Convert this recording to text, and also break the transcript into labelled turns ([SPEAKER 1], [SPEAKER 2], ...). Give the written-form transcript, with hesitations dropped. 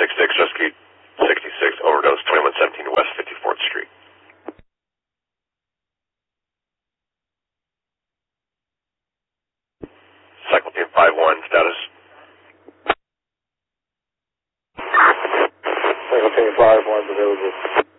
[SPEAKER 1] 66 Rescue 66 overdose 2117 West 54th Street. Cycle team 5-1 status.
[SPEAKER 2] Cycle team 5-1 available.